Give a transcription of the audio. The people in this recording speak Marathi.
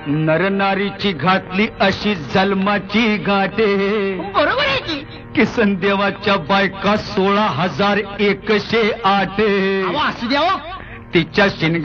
नरनारीची घातली अशी जन्माची गाठे. बरोबर आहे की. किसन देवाच्या बायका 16,108. असू द्यावं. तिच्या शिंगा